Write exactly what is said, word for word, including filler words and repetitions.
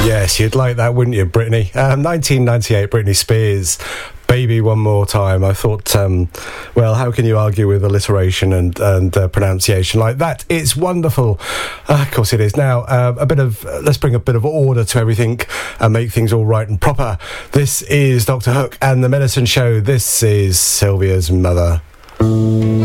Yes, you'd like that, wouldn't you, Britney? Um, nineteen ninety-eight, Britney Spears, Baby One More Time. I thought, um, well, how can you argue with alliteration and, and uh, pronunciation like that? It's wonderful. Uh, of course it is. Now, uh, a bit of, uh, let's bring a bit of order to everything and make things all right and proper. This is Doctor Hook and the Medicine Show. This is Sylvia's mother.